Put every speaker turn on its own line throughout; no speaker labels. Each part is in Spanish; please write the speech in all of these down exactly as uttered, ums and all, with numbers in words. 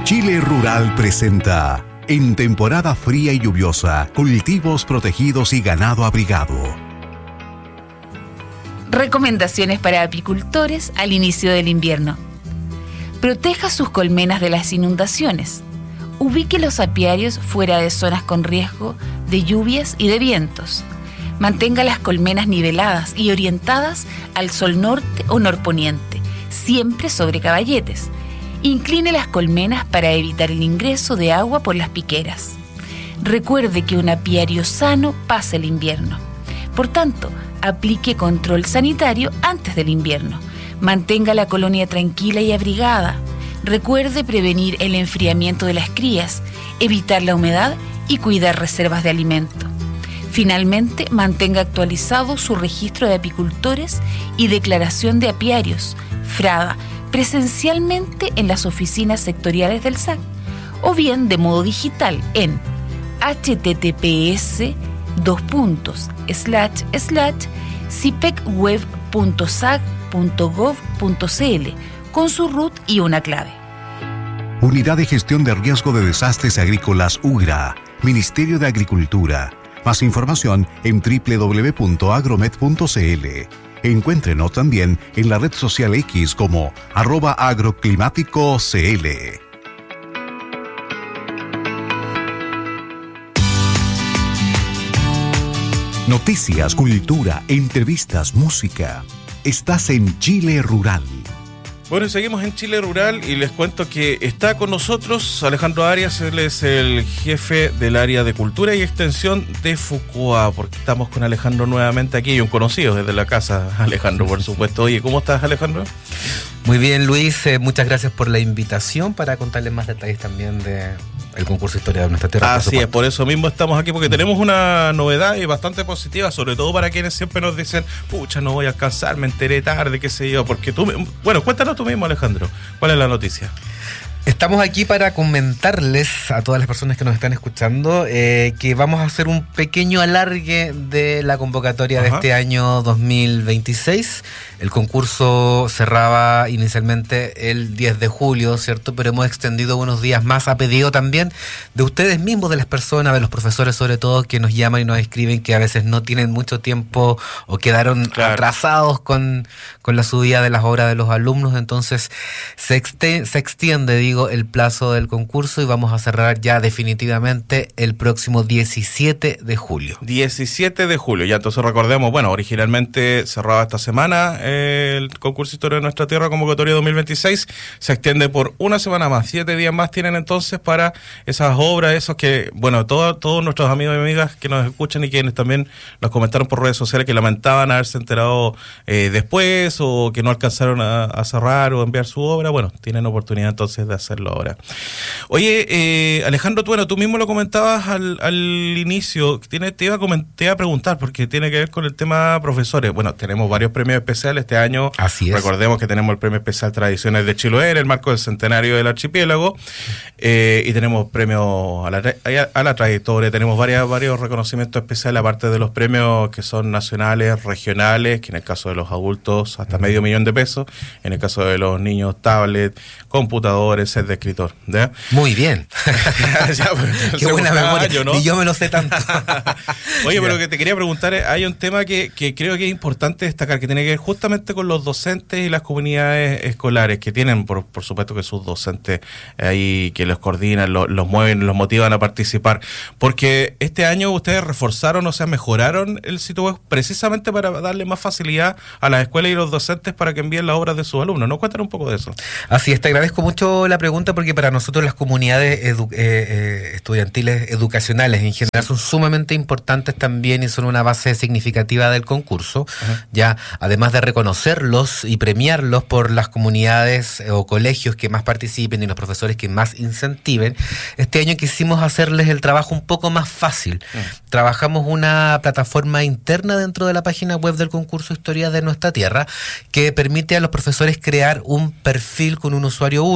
Chile Rural presenta, en temporada fría y lluviosa, cultivos protegidos y ganado abrigado.
Recomendaciones para apicultores al inicio del invierno. Proteja sus colmenas de las inundaciones. Ubique los apiarios fuera de zonas con riesgo de lluvias y de vientos. Mantenga las colmenas niveladas y orientadas al sol norte o norponiente, siempre sobre caballetes. Incline las colmenas para evitar el ingreso de agua por las piqueras. Recuerde que un apiario sano pasa el invierno. Por tanto, aplique control sanitario antes del invierno. Mantenga la colonia tranquila y abrigada. Recuerde prevenir el enfriamiento de las crías, evitar la humedad y cuidar reservas de alimento. Finalmente, mantenga actualizado su registro de apicultores y declaración de apiarios, FRADA, presencialmente en las oficinas sectoriales del S A C o bien de modo digital en https dos puntos slash slash cipecweb punto sac punto gov punto cl con su root y una clave.
Unidad de Gestión de Riesgo de Desastres Agrícolas UGRA, Ministerio de Agricultura. Más información en doble u doble u doble u punto agromet punto cl. Encuéntrenos también en la red social X como arroba agroclimático cl. Noticias, cultura, entrevistas, música. Estás en Chile Rural.
Bueno, seguimos en Chile Rural y les cuento que está con nosotros Alejandro Arias. Él es el jefe del área de Cultura y Extensión de FUCOA, porque estamos con Alejandro nuevamente aquí, y un conocido desde la casa, Alejandro, por supuesto. Oye, ¿cómo estás, Alejandro?
Muy bien, Luis, eh, muchas gracias por la invitación para contarles más detalles también de el concurso Historia de Nuestra Tierra.
Así es, por eso mismo estamos aquí, porque tenemos una novedad y bastante positiva, sobre todo para quienes siempre nos dicen, pucha, no voy a alcanzar, me enteré tarde, qué sé yo, porque tú, bueno, cuéntanos tú mismo, Alejandro, ¿cuál es la noticia?
Estamos aquí para comentarles a todas las personas que nos están escuchando eh, que vamos a hacer un pequeño alargue de la convocatoria Ajá. de este año dos mil veintiséis. El concurso cerraba inicialmente el diez de julio, ¿cierto? Pero hemos extendido unos días más a pedido también de ustedes mismos, de las personas, de los profesores sobre todo, que nos llaman y nos escriben que a veces no tienen mucho tiempo o quedaron claro. atrasados con, con la subida de las obras de los alumnos. Entonces se, exte- se extiende, digo, el plazo del concurso y vamos a cerrar ya definitivamente el próximo diecisiete de julio.
diecisiete de julio, ya entonces recordemos, bueno, originalmente cerraba esta semana el concurso Historia de Nuestra Tierra, convocatoria dos mil veintiséis, se extiende por una semana más, siete días más tienen entonces para esas obras, esos que, bueno, todo, todos nuestros amigos y amigas que nos escuchan y quienes también nos comentaron por redes sociales que lamentaban haberse enterado eh, después o que no alcanzaron a, a cerrar o enviar su obra, bueno, tienen oportunidad entonces de hacerlo ahora. Oye, eh, Alejandro, tú, bueno, tú mismo lo comentabas al, al inicio, tiene, te, iba a coment- te iba a preguntar porque tiene que ver con el tema profesores. Bueno, tenemos varios premios especiales este año.
Así es.
Recordemos que tenemos el premio especial Tradiciones de Chiloé en el marco del centenario del archipiélago eh, y tenemos premios a la, tra- a la trayectoria, tenemos varias, varios reconocimientos especiales aparte de los premios que son nacionales, regionales, que en el caso de los adultos hasta medio millón de pesos, en el caso de los niños tablet, computadores, set de escritor. ¿Ya?
Muy bien.
ya, pues,
Qué buena memoria, año, ¿no? Y yo me lo sé tanto.
Oye, pero lo que te quería preguntar es, hay un tema que, que creo que es importante destacar, que tiene que ver justamente con los docentes y las comunidades escolares, que tienen, por, por supuesto, que sus docentes ahí, que los coordinan, los, los mueven, los motivan a participar, porque este año ustedes reforzaron, o sea, mejoraron el sitio web precisamente para darle más facilidad a las escuelas y los docentes para que envíen las obras de sus alumnos, ¿no? Cuéntanos un poco de eso.
Así es, te agradezco mucho la pregunta porque para nosotros las comunidades edu- eh, eh, estudiantiles educacionales en general son sumamente importantes también y son una base significativa del concurso. Ajá. Ya, además de reconocerlos y premiarlos por las comunidades o colegios que más participen y los profesores que más incentiven, este año quisimos hacerles el trabajo un poco más fácil. Uh-huh. Trabajamos una plataforma interna dentro de la página web del concurso Historia de Nuestra Tierra que permite a los profesores crear un perfil con un usuario único,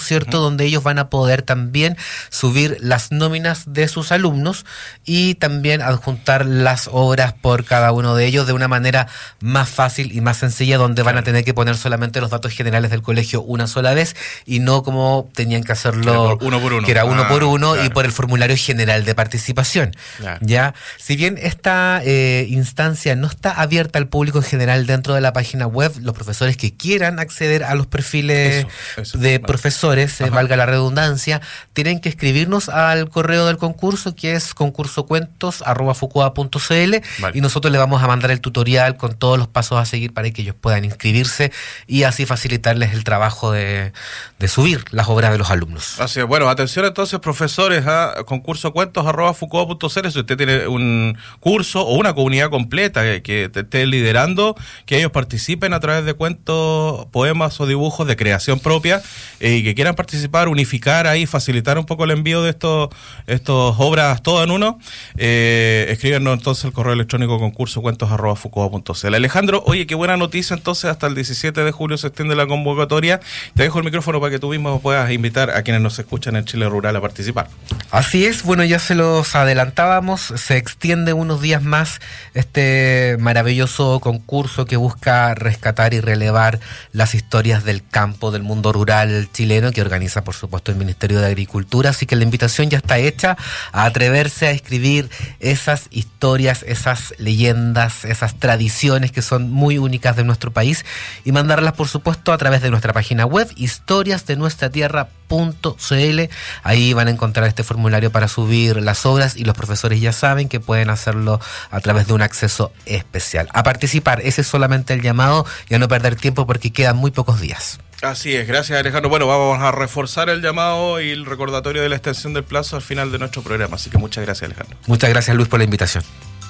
¿cierto?
Uh-huh.
Donde ellos van a poder también subir las nóminas de sus alumnos y también adjuntar las obras por cada uno de ellos de una manera más fácil y más sencilla, donde van a tener que poner solamente los datos generales del colegio una sola vez y no como tenían que hacerlo,
por uno por uno.
que era uno
ah,
por uno
claro.
y por el formulario general de participación.
Claro.
Ya, si bien esta eh, instancia no está abierta al público en general dentro de la página web, los profesores que quieran acceder a los perfiles
Eso, eso,
de
vale.
profesores, eh, valga la redundancia, tienen que escribirnos al correo del concurso, que es concursocuentos arroba fucoa punto cl,
vale.
y nosotros les vamos a mandar el tutorial con todos los pasos a seguir para que ellos puedan inscribirse y así facilitarles el trabajo de, de subir las obras de los alumnos.
Así es, bueno, atención entonces, profesores, a concursocuentos arroba fucoa punto cl, si usted tiene un curso o una comunidad completa que, que te esté liderando, que ellos participen a través de cuentos, poemas o dibujos de creación propia, eh, y que quieran participar, unificar ahí, facilitar un poco el envío de estos estos obras todo en uno, eh, escríbenos entonces el correo electrónico concursocuentos arroba fucoa punto cl. Alejandro, oye, qué buena noticia, entonces hasta el diecisiete de julio se extiende la convocatoria. Te dejo el micrófono para que tú mismo puedas invitar a quienes nos escuchan en Chile Rural a participar.
Así es, bueno, ya se los adelantábamos, se extiende unos días más este maravilloso concurso que busca rescatar y relevar las historias del campo, del mundo rural chileno, que organiza por supuesto el Ministerio de Agricultura, así que la invitación ya está hecha a atreverse a escribir esas historias, esas leyendas, esas tradiciones que son muy únicas de nuestro país y mandarlas por supuesto a través de nuestra página web historias de nuestra tierra punto cl. Ahí van a encontrar este formulario para subir las obras y los profesores ya saben que pueden hacerlo a través de un acceso especial. A participar, ese es solamente el llamado y a no perder tiempo porque quedan muy pocos días.
Así es, gracias Alejandro. Bueno, vamos a reforzar el llamado y el recordatorio de la extensión del plazo al final de nuestro programa, así que muchas gracias Alejandro.
Muchas gracias Luis por la invitación.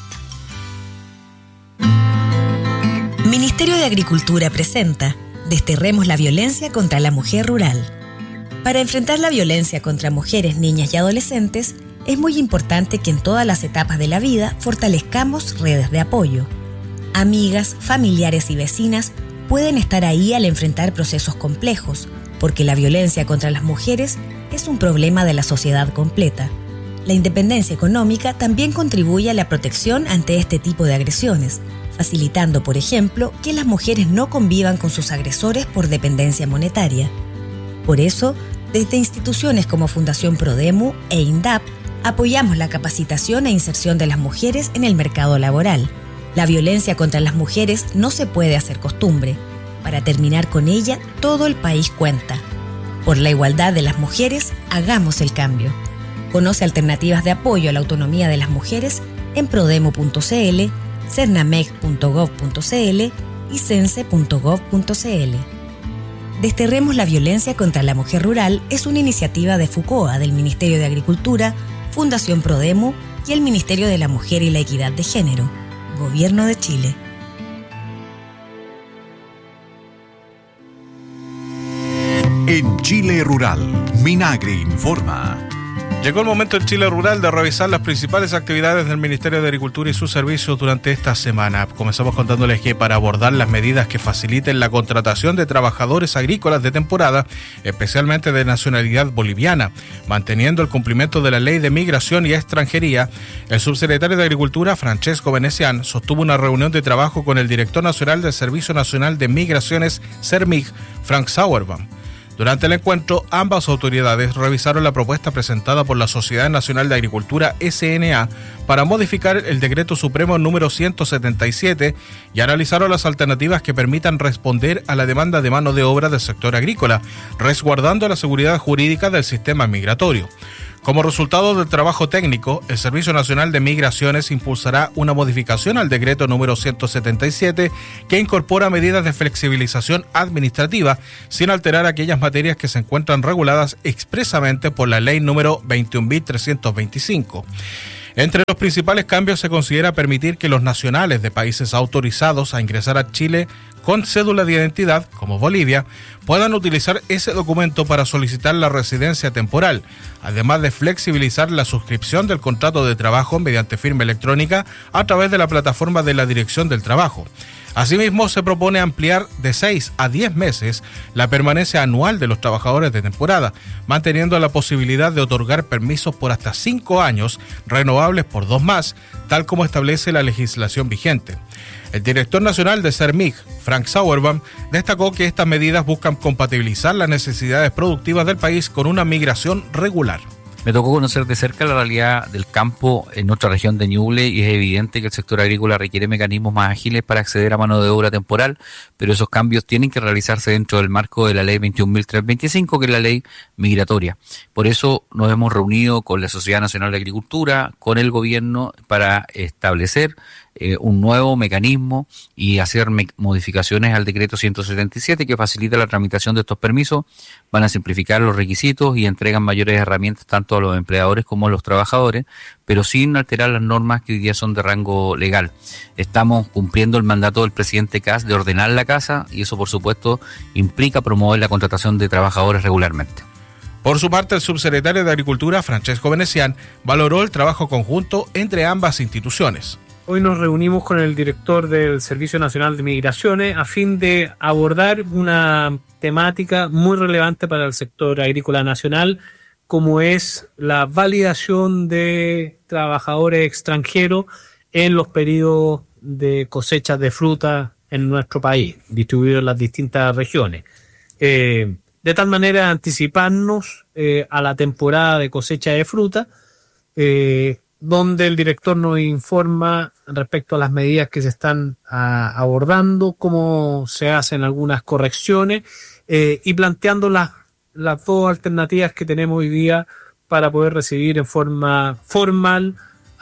Ministerio de Agricultura presenta Desterremos la violencia contra la mujer rural. Para enfrentar la violencia contra mujeres, niñas y adolescentes, es muy importante que en todas las etapas de la vida fortalezcamos redes de apoyo. Amigas, familiares y vecinas pueden estar ahí al enfrentar procesos complejos, porque la violencia contra las mujeres es un problema de la sociedad completa. La independencia económica también contribuye a la protección ante este tipo de agresiones, facilitando, por ejemplo, que las mujeres no convivan con sus agresores por dependencia monetaria. Por eso, desde instituciones como Fundación Prodemu e INDAP, apoyamos la capacitación e inserción de las mujeres en el mercado laboral. La violencia contra las mujeres no se puede hacer costumbre. Para terminar con ella, todo el país cuenta. Por la igualdad de las mujeres, hagamos el cambio. Conoce alternativas de apoyo a la autonomía de las mujeres en prodemu punto cl, cernamec punto gov punto cl y cense punto gov punto cl. Desterremos la violencia contra la mujer rural es una iniciativa de FUCOA, del Ministerio de Agricultura, Fundación Prodemu y el Ministerio de la Mujer y la Equidad de Género, Gobierno de Chile.
En Chile Rural, Minagri informa.
Llegó el momento en Chile Rural de revisar las principales actividades del Ministerio de Agricultura y sus servicios durante esta semana. Comenzamos contándoles que para abordar las medidas que faciliten la contratación de trabajadores agrícolas de temporada, especialmente de nacionalidad boliviana, manteniendo el cumplimiento de la Ley de Migración y Extranjería, el subsecretario de Agricultura, Francesco Venecián, sostuvo una reunión de trabajo con el director nacional del Servicio Nacional de Migraciones, SERMIG, Frank Sauerbaum. Durante el encuentro, ambas autoridades revisaron la propuesta presentada por la Sociedad Nacional de Agricultura, S N A, para modificar el Decreto Supremo número ciento setenta y siete y analizaron las alternativas que permitan responder a la demanda de mano de obra del sector agrícola, resguardando la seguridad jurídica del sistema migratorio. Como resultado del trabajo técnico, el Servicio Nacional de Migraciones impulsará una modificación al decreto número ciento setenta y siete que incorpora medidas de flexibilización administrativa sin alterar aquellas materias que se encuentran reguladas expresamente por la ley número veintiún mil trescientos veinticinco. Entre los principales cambios se considera permitir que los nacionales de países autorizados a ingresar a Chile con cédula de identidad, como Bolivia, puedan utilizar ese documento para solicitar la residencia temporal, además de flexibilizar la suscripción del contrato de trabajo mediante firma electrónica a través de la plataforma de la Dirección del Trabajo. Asimismo, se propone ampliar de seis a diez meses la permanencia anual de los trabajadores de temporada, manteniendo la posibilidad de otorgar permisos por hasta cinco años, renovables por dos más, tal como establece la legislación vigente. El director nacional de CERMIG, Frank Sauerbaum, destacó que estas medidas buscan compatibilizar las necesidades productivas del país con una migración regular.
Me tocó conocer de cerca la realidad del campo en nuestra región de Ñuble y es evidente que el sector agrícola requiere mecanismos más ágiles para acceder a mano de obra temporal, pero esos cambios tienen que realizarse dentro del marco de la ley veintiún mil trescientos veinticinco, que es la ley migratoria. Por eso nos hemos reunido con la Sociedad Nacional de Agricultura, con el gobierno, para establecer Eh, un nuevo mecanismo y hacer me- modificaciones al decreto ciento setenta y siete que facilita la tramitación de estos permisos, van a simplificar los requisitos y entregan mayores herramientas tanto a los empleadores como a los trabajadores, pero sin alterar las normas que hoy día son de rango legal. Estamos cumpliendo el mandato del presidente Kast de ordenar la casa y eso, por supuesto, implica promover la contratación de trabajadores regularmente.
Por su parte, el subsecretario de Agricultura, Francesco Venecián, valoró el trabajo conjunto entre ambas instituciones.
Hoy nos reunimos con el director del Servicio Nacional de Migraciones a fin de abordar una temática muy relevante para el sector agrícola nacional, como es la validación de trabajadores extranjeros en los periodos de cosechas de fruta en nuestro país, distribuidos en las distintas regiones. Eh, de tal manera anticiparnos eh, a la temporada de cosecha de fruta, eh, donde el director nos informa respecto a las medidas que se están a, abordando, cómo se hacen algunas correcciones eh, y planteando las, las dos alternativas que tenemos hoy día para poder recibir en forma formal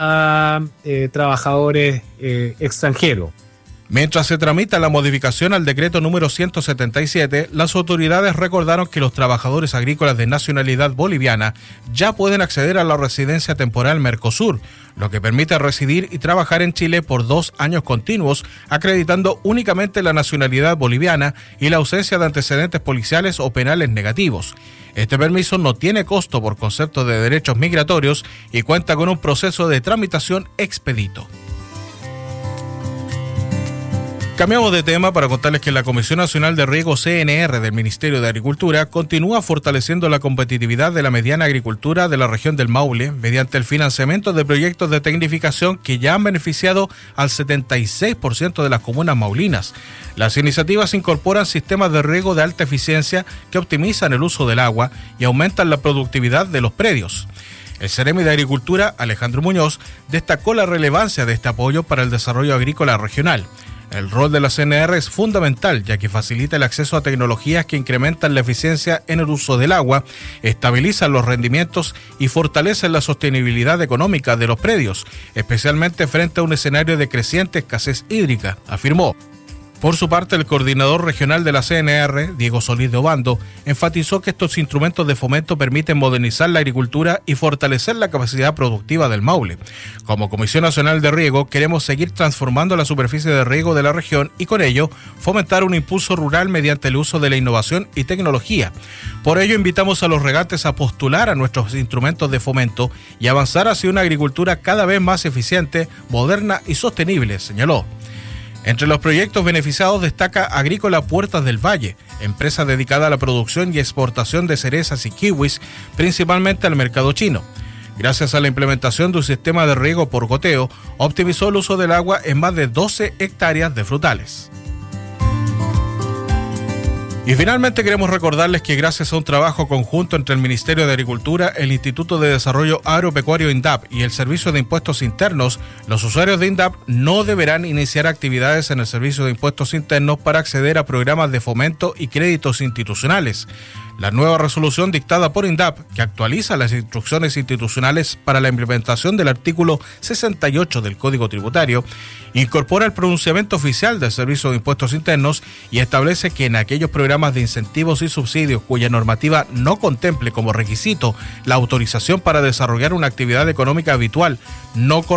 a eh, trabajadores eh, extranjeros.
Mientras se tramita la modificación al decreto número ciento setenta y siete, las autoridades recordaron que los trabajadores agrícolas de nacionalidad boliviana ya pueden acceder a la residencia temporal Mercosur, lo que permite residir y trabajar en Chile por dos años continuos, acreditando únicamente la nacionalidad boliviana y la ausencia de antecedentes policiales o penales negativos. Este permiso no tiene costo por concepto de derechos migratorios y cuenta con un proceso de tramitación expedito. Cambiamos de tema para contarles que la Comisión Nacional de Riego C N R del Ministerio de Agricultura continúa fortaleciendo la competitividad de la mediana agricultura de la región del Maule mediante el financiamiento de proyectos de tecnificación que ya han beneficiado al setenta y seis por ciento de las comunas maulinas. Las iniciativas incorporan sistemas de riego de alta eficiencia que optimizan el uso del agua y aumentan la productividad de los predios. El Ceremi de Agricultura, Alejandro Muñoz, destacó la relevancia de este apoyo para el desarrollo agrícola regional. El rol de la C N R es fundamental, ya que facilita el acceso a tecnologías que incrementan la eficiencia en el uso del agua, estabilizan los rendimientos y fortalecen la sostenibilidad económica de los predios, especialmente frente a un escenario de creciente escasez hídrica, afirmó. Por su parte, el coordinador regional de la C N R, Diego Solís de Obando, enfatizó que estos instrumentos de fomento permiten modernizar la agricultura y fortalecer la capacidad productiva del Maule. Como Comisión Nacional de Riego, queremos seguir transformando la superficie de riego de la región y con ello fomentar un impulso rural mediante el uso de la innovación y tecnología. Por ello, invitamos a los regantes a postular a nuestros instrumentos de fomento y avanzar hacia una agricultura cada vez más eficiente, moderna y sostenible, señaló. Entre los proyectos beneficiados destaca Agrícola Puertas del Valle, empresa dedicada a la producción y exportación de cerezas y kiwis, principalmente al mercado chino. Gracias a la implementación de un sistema de riego por goteo, optimizó el uso del agua en más de doce hectáreas de frutales. Y finalmente queremos recordarles que gracias a un trabajo conjunto entre el Ministerio de Agricultura, el Instituto de Desarrollo Agropecuario INDAP y el Servicio de Impuestos Internos, los usuarios de INDAP no deberán iniciar actividades en el Servicio de Impuestos Internos para acceder a programas de fomento y créditos institucionales. La nueva resolución dictada por INDAP, que actualiza las instrucciones institucionales para la implementación del artículo sesenta y ocho del Código Tributario, incorpora el pronunciamiento oficial del Servicio de Impuestos Internos y establece que en aquellos programas de incentivos y subsidios cuya normativa no contemple como requisito la autorización para desarrollar una actividad económica habitual no corresponde